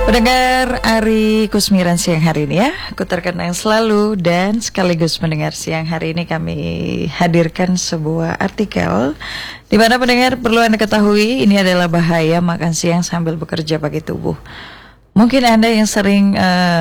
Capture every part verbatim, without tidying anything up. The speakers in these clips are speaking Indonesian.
Pendengar Ari Kusmiran siang hari ini ya, aku terkenang selalu dan sekaligus mendengar siang hari ini kami hadirkan sebuah artikel di mana pendengar perlu Anda ketahui ini adalah bahaya makan siang sambil bekerja bagi tubuh. Mungkin Anda yang sering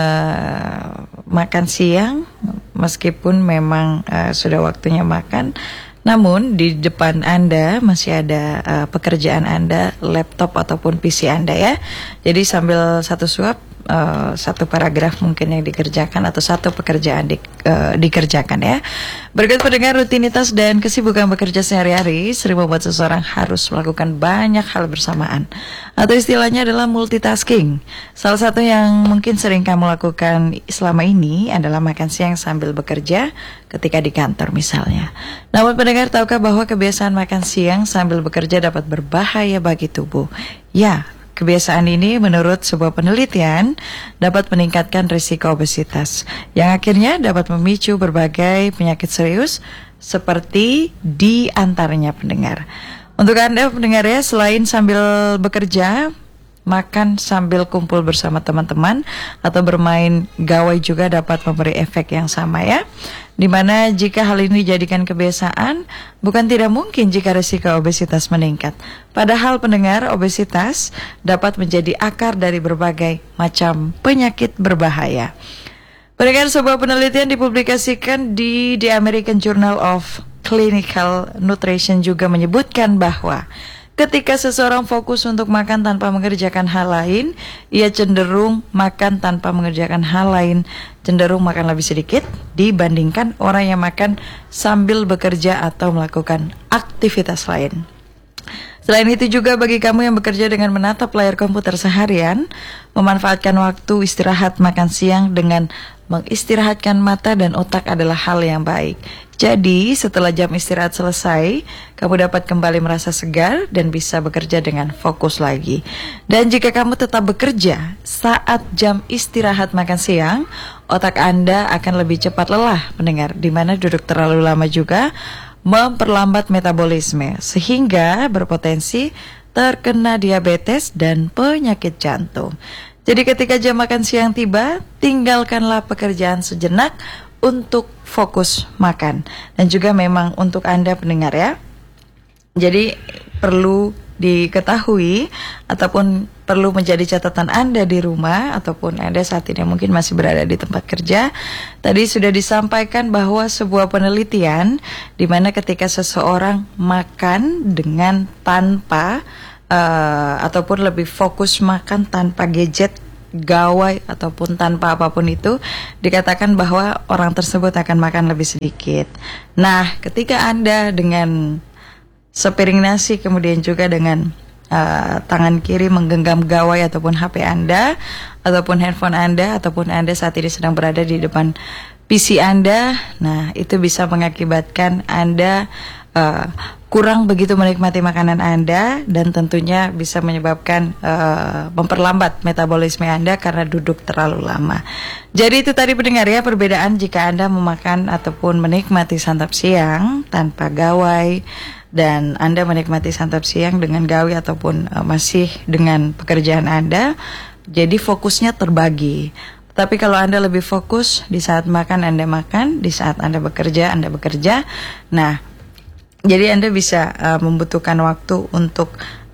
uh, makan siang meskipun memang uh, sudah waktunya makan, namun di depan Anda masih ada uh, pekerjaan Anda, laptop ataupun P C Anda ya. Jadi sambil satu suap, uh, satu paragraf mungkin yang dikerjakan atau satu pekerjaan di, uh, dikerjakan ya. Berikut pendengar, rutinitas dan kesibukan bekerja sehari-hari sering membuat seseorang harus melakukan banyak hal bersamaan. Atau istilahnya adalah multitasking. Salah satu yang mungkin sering kamu lakukan selama ini adalah makan siang sambil bekerja ketika di kantor misalnya. Namun pendengar, tahukah bahwa kebiasaan makan siang sambil bekerja dapat berbahaya bagi tubuh? Ya, kebiasaan ini menurut sebuah penelitian dapat meningkatkan risiko obesitas yang akhirnya dapat memicu berbagai penyakit serius seperti di antaranya pendengar. Untuk Anda pendengar ya, selain sambil bekerja, makan sambil kumpul bersama teman-teman atau bermain gawai juga dapat memberi efek yang sama ya. Dimana jika hal ini dijadikan kebiasaan, bukan tidak mungkin jika risiko obesitas meningkat. Padahal pendengar, obesitas dapat menjadi akar dari berbagai macam penyakit berbahaya. Pendengar, sebuah penelitian dipublikasikan di The American Journal of Clinical Nutrition juga menyebutkan bahwa ketika seseorang fokus untuk makan tanpa mengerjakan hal lain, ia cenderung makan tanpa mengerjakan hal lain, cenderung makan lebih sedikit dibandingkan orang yang makan sambil bekerja atau melakukan aktivitas lain. Selain itu juga bagi kamu yang bekerja dengan menatap layar komputer seharian, memanfaatkan waktu istirahat makan siang dengan mengistirahatkan mata dan otak adalah hal yang baik. Jadi setelah jam istirahat selesai, kamu dapat kembali merasa segar dan bisa bekerja dengan fokus lagi. Dan jika kamu tetap bekerja saat jam istirahat makan siang, otak Anda akan lebih cepat lelah pendengar, di mana duduk terlalu lama juga memperlambat metabolisme sehingga berpotensi terkena diabetes dan penyakit jantung. Jadi ketika jam makan siang tiba, tinggalkanlah pekerjaan sejenak untuk fokus makan. Dan juga memang untuk Anda pendengar ya, jadi perlu diketahui ataupun perlu menjadi catatan Anda di rumah ataupun Anda saat ini mungkin masih berada di tempat kerja. Tadi sudah disampaikan bahwa sebuah penelitian di mana ketika seseorang makan dengan tanpa uh, ataupun lebih fokus makan tanpa gadget, gawai ataupun tanpa apapun itu, dikatakan bahwa orang tersebut akan makan lebih sedikit. Nah, ketika Anda dengan sepiring nasi kemudian juga dengan uh, tangan kiri menggenggam gawai ataupun H P Anda ataupun handphone Anda ataupun Anda saat ini sedang berada di depan P C Anda, nah itu bisa mengakibatkan Anda uh, kurang begitu menikmati makanan Anda dan tentunya bisa menyebabkan uh, memperlambat metabolisme Anda karena duduk terlalu lama. Jadi itu tadi pendengar ya, perbedaan jika Anda memakan ataupun menikmati santap siang tanpa gawai dan Anda menikmati santap siang dengan gawai ataupun uh, masih dengan pekerjaan Anda, jadi fokusnya terbagi. Tapi kalau Anda lebih fokus di saat makan Anda makan, di saat Anda bekerja Anda bekerja. Nah, jadi Anda bisa uh, membutuhkan waktu untuk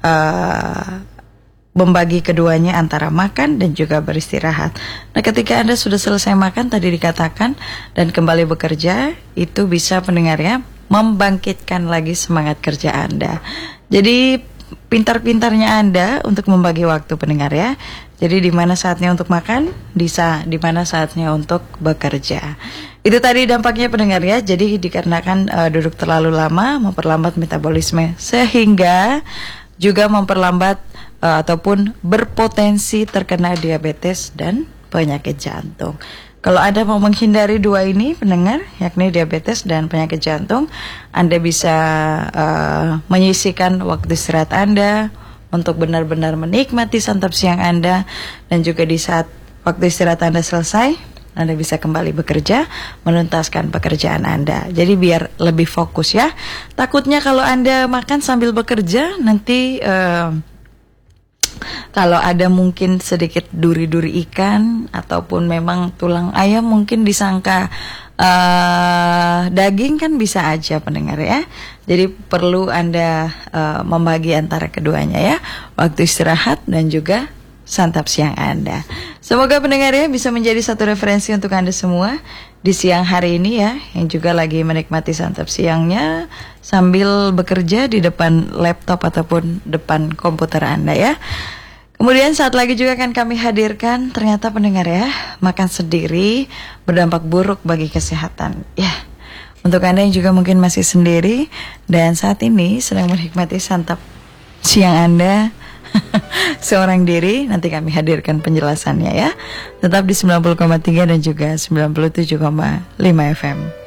uh, membagi keduanya antara makan dan juga beristirahat. Nah, ketika Anda sudah selesai makan tadi dikatakan dan kembali bekerja, itu bisa pendengarnya membangkitkan lagi semangat kerja Anda. Jadi pintar-pintarnya Anda untuk membagi waktu pendengar ya. Jadi di mana saatnya untuk makan, di sa- di mana saatnya untuk bekerja. Itu tadi dampaknya pendengar ya. Jadi dikarenakan uh, duduk terlalu lama memperlambat metabolisme sehingga juga memperlambat uh, ataupun berpotensi terkena diabetes dan penyakit jantung. Kalau Anda mau menghindari dua ini pendengar, yakni diabetes dan penyakit jantung, Anda bisa uh, menyisihkan waktu istirahat Anda untuk benar-benar menikmati santap siang Anda. Dan juga di saat waktu istirahat Anda selesai, Anda bisa kembali bekerja, menuntaskan pekerjaan Anda. Jadi biar lebih fokus ya. Takutnya kalau Anda makan sambil bekerja, nanti uh, Kalau ada mungkin sedikit duri-duri ikan ataupun memang tulang ayam mungkin disangka uh, daging kan bisa aja pendengar ya. Jadi perlu Anda uh, membagi antara keduanya ya, waktu istirahat dan juga santap siang Anda. Semoga pendengar ya bisa menjadi satu referensi untuk Anda semua di siang hari ini ya, yang juga lagi menikmati santap siangnya sambil bekerja di depan laptop ataupun depan komputer Anda ya. Kemudian saat lagi juga akan kami hadirkan, ternyata pendengar ya, makan sendiri berdampak buruk bagi kesehatan ya. Untuk Anda yang juga mungkin masih sendiri dan saat ini sedang menikmati santap siang Anda seorang diri, nanti kami hadirkan penjelasannya ya. Tetap di sembilan puluh koma tiga dan juga sembilan puluh tujuh koma lima F M.